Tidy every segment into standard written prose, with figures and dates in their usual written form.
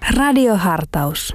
Radiohartaus.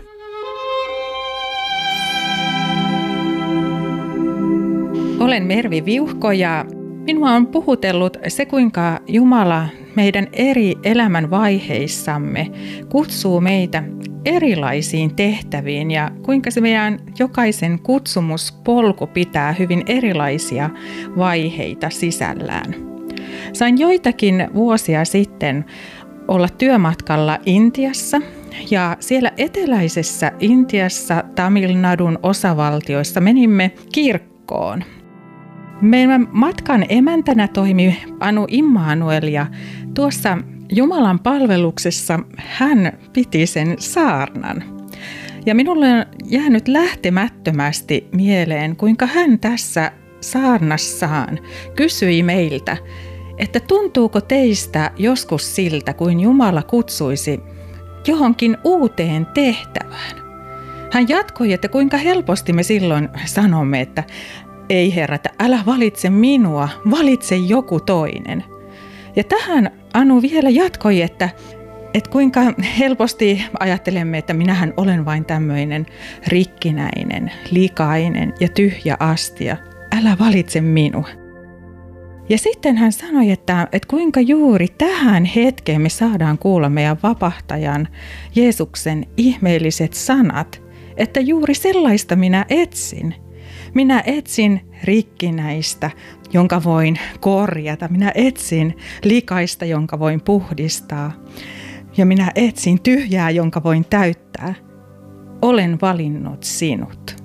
Olen Mervi Viuhko ja minua on puhutellut se, kuinka Jumala meidän eri elämän vaiheissamme kutsuu meitä erilaisiin tehtäviin ja kuinka se meidän jokaisen kutsumuspolku pitää hyvin erilaisia vaiheita sisällään. Sain joitakin vuosia sitten olla työmatkalla Intiassa ja siellä eteläisessä Intiassa Tamil Nadun osavaltioissa menimme kirkkoon. Meidän matkan emäntänä toimi Anu Immanuel ja tuossa Jumalan palveluksessa hän piti sen saarnan. Ja minulle on jäänyt lähtemättömästi mieleen, kuinka hän tässä saarnassaan kysyi meiltä, että tuntuuko teistä joskus siltä, kuin Jumala kutsuisi johonkin uuteen tehtävään. Hän jatkoi, että kuinka helposti me silloin sanomme, että ei Herra, että älä valitse minua, valitse joku toinen. Ja tähän Anu vielä jatkoi, että kuinka helposti ajattelemme, että minähän olen vain tämmöinen rikkinäinen, likainen ja tyhjä astia. Älä valitse minua. Ja sitten hän sanoi, että kuinka juuri tähän hetkeen me saadaan kuulla meidän vapahtajan Jeesuksen ihmeelliset sanat, että juuri sellaista minä etsin. Minä etsin rikkinäistä, jonka voin korjata. Minä etsin likaista, jonka voin puhdistaa. Ja minä etsin tyhjää, jonka voin täyttää. Olen valinnut sinut.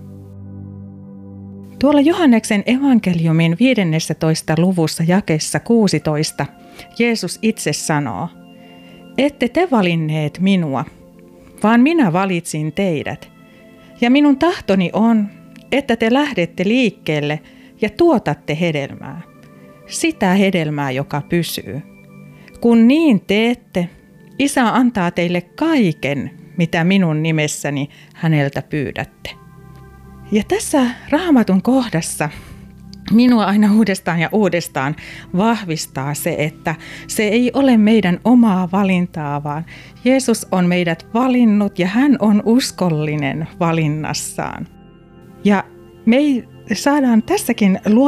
Tuolla Johanneksen evankeliumin 15. luvussa jakeessa 16 Jeesus itse sanoo, ette te valinneet minua, vaan minä valitsin teidät. Ja minun tahtoni on, että te lähdette liikkeelle ja tuotatte hedelmää. Sitä hedelmää, joka pysyy. Kun niin teette, Isä antaa teille kaiken, mitä minun nimessäni häneltä pyydätte. Ja tässä Raamatun kohdassa minua aina uudestaan ja uudestaan vahvistaa se, että se ei ole meidän omaa valintaa, vaan Jeesus on meidät valinnut ja hän on uskollinen valinnassaan. Ja me saadaan tässäkin